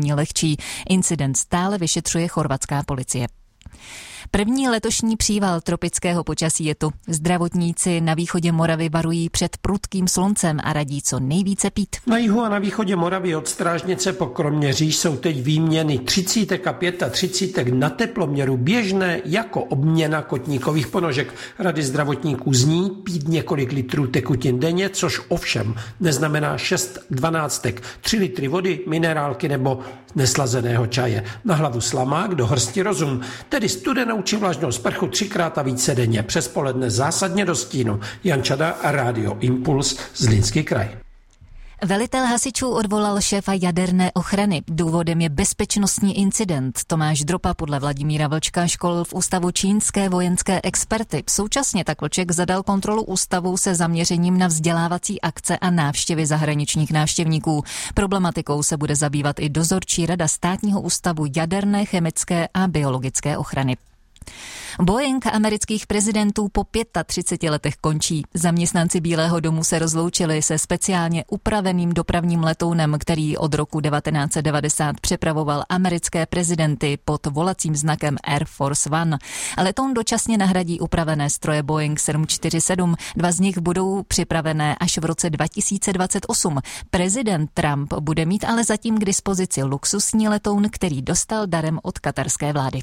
zranění lehčí. Incident stále vyšetřuje chorvatská policie. První letošní příval tropického počasí je tu. Zdravotníci na východě Moravy varují před prudkým sluncem a radí co nejvíce pít. Na jihu a na východě Moravy od Strážnice po Kroměříž jsou teď výměny 30 a 35 na teploměru běžné jako obměna kotníkových ponožek. Rady zdravotníků zní pít několik litrů tekutin denně, což ovšem neznamená 6-12, 3 litry vody, minerálky nebo neslazeného čaje. Na hlavu slamák, do hrsti rozum, tedy studenou či vlažnou sprchu 3krát a více denně. Přes poledne zásadně do stínu. Jan Čada a Rádio Impuls, Zlínský kraj. Velitel hasičů odvolal šéfa jaderné ochrany. Důvodem je bezpečnostní incident. Tomáš Dropa podle Vladimíra Vlčka školil v ústavu čínské vojenské experty. Současně tak Vlček zadal kontrolu ústavu se zaměřením na vzdělávací akce a návštěvy zahraničních návštěvníků. Problematikou se bude zabývat i dozorčí rada Státního ústavu jaderné, chemické a biologické ochrany. Boeing amerických prezidentů po 35 letech končí. Zaměstnanci Bílého domu se rozloučili se speciálně upraveným dopravním letounem, který od roku 1990 přepravoval americké prezidenty pod volacím znakem Air Force One. Letoun dočasně nahradí upravené stroje Boeing 747. 2 z nich budou připravené až v roce 2028. Prezident Trump bude mít ale zatím k dispozici luxusní letoun, který dostal darem od katarské vlády.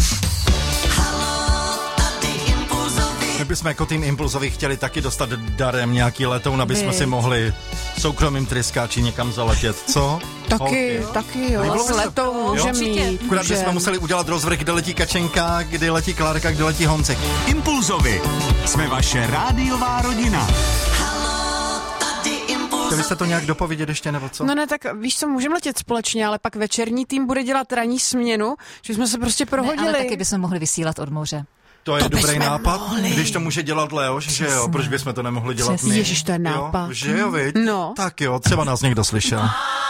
My bychom jako tým Impulzových chtěli taky dostat darem nějaký letoun, aby jsme si mohli soukromým tryskáči někam zaletět, co? Taky jo, s letoun může mít. Akorát bychom museli udělat rozvrh, kde letí Kačenka, kde letí Klárka, kde letí Honcek. Impulzovi, jsme vaše rádiová rodina. Chtěli jste to nějak dopovědět ještě, nebo co? No ne, tak víš co, můžeme letět společně, ale pak večerní tým bude dělat ranní směnu, že jsme se prostě prohodili. Ne, ale taky bychom mohli vysílat od moře. To je dobrý nápad, když to může dělat Leoš, že jo? Proč bychom to nemohli dělat my? Ježiš, to je nápad. Jo, že jo, viď? No. Tak jo, třeba nás někdo slyšel.